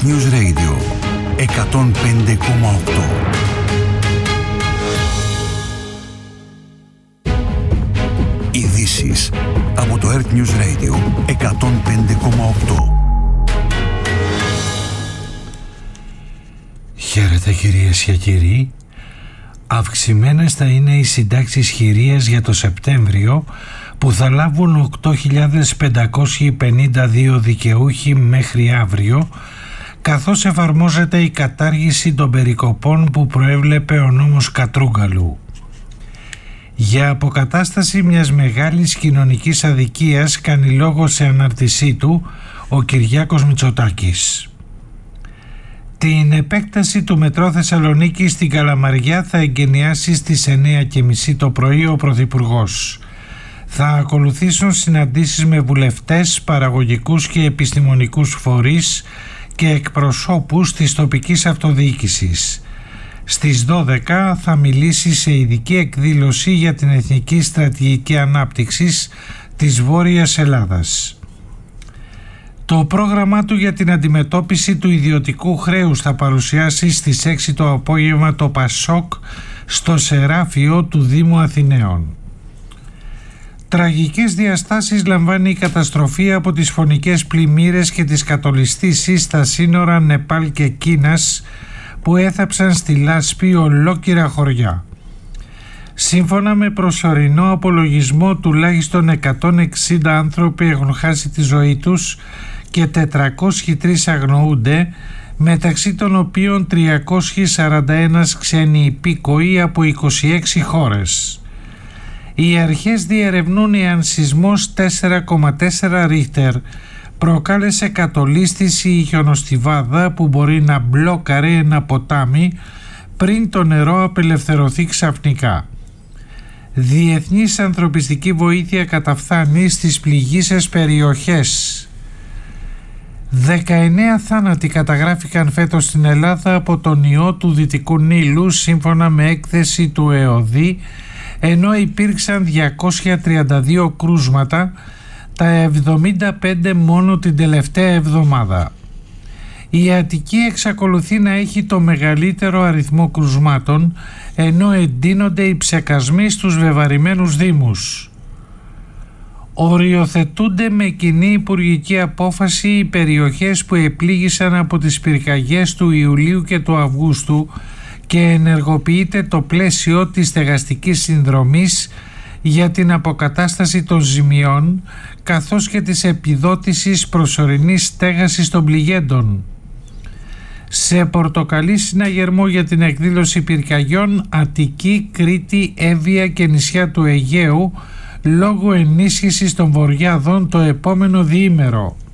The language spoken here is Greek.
Earth News Radio 105,8. Ειδήσεις από το Earth News Radio 105,8. Χαίρετε κυρίες και κύριοι. Αυξημένες θα είναι οι συντάξεις χειρίας για το Σεπτέμβριο, που θα λάβουν 8.552 δικαιούχοι μέχρι αύριο, καθώς εφαρμόζεται η κατάργηση των περικοπών που προέβλεπε ο νόμος Κατρούγκαλου. Για αποκατάσταση μιας μεγάλης κοινωνικής αδικίας κάνει λόγο σε ανάρτησή του ο Κυριάκος Μητσοτάκης. Την επέκταση του μετρό Θεσσαλονίκη στην Καλαμαριά θα εγκαινιάσει στις 9:30 το πρωί ο Πρωθυπουργός. Θα ακολουθήσουν συναντήσεις με βουλευτές, παραγωγικούς και επιστημονικούς φορείς και εκπροσώπους της τοπικής αυτοδιοίκησης. Στις 12 θα μιλήσει σε ειδική εκδήλωση για την Εθνική Στρατηγική Ανάπτυξης της Βόρειας Ελλάδας. Το πρόγραμμά του για την αντιμετώπιση του ιδιωτικού χρέους θα παρουσιάσει στις 6 το απόγευμα το ΠΑΣΟΚ στο Σεράφιο του Δήμου Αθηναίων. Τραγικές διαστάσεις λαμβάνει η καταστροφή από τις φωνικές πλημμύρες και τις κατολιστήσεις στα σύνορα Νεπάλ και Κίνας, που έθαψαν στη λάσπη ολόκληρα χωριά. Σύμφωνα με προσωρινό απολογισμό, τουλάχιστον 160 άνθρωποι έχουν χάσει τη ζωή τους και 403 αγνοούνται, μεταξύ των οποίων 341 ξένοι υπήκοοι από 26 χώρες. Οι αρχές διερευνούν εάν σεισμός 4,4 ρίχτερ προκάλεσε κατολίσθηση ή χιονοστιβάδα που μπορεί να μπλόκαρε ένα ποτάμι πριν το νερό απελευθερωθεί ξαφνικά. Διεθνής ανθρωπιστική βοήθεια καταφθάνει στις πληγείσες περιοχές. 19 θάνατοι καταγράφηκαν φέτος στην Ελλάδα από τον ιό του Δυτικού Νείλου, σύμφωνα με έκθεση του ΕΟΔΗ, ενώ υπήρξαν 232 κρούσματα, τα 75 μόνο την τελευταία εβδομάδα. Η Αττική εξακολουθεί να έχει το μεγαλύτερο αριθμό κρουσμάτων, ενώ εντείνονται οι ψεκασμοί στους βεβαρημένους δήμους. Οριοθετούνται με κοινή υπουργική απόφαση οι περιοχές που επλήγησαν από τις πυρκαγιές του Ιουλίου και του Αυγούστου και ενεργοποιείται το πλαίσιο της στεγαστικής συνδρομής για την αποκατάσταση των ζημιών, καθώς και της επιδότησης προσωρινής στέγασης των πληγέντων. Σε πορτοκαλί συναγερμό για την εκδήλωση πυρκαγιών Αττική, Κρήτη, Εύβοια και νησιά του Αιγαίου, λόγω ενίσχυσης των βορειάδων το επόμενο διήμερο.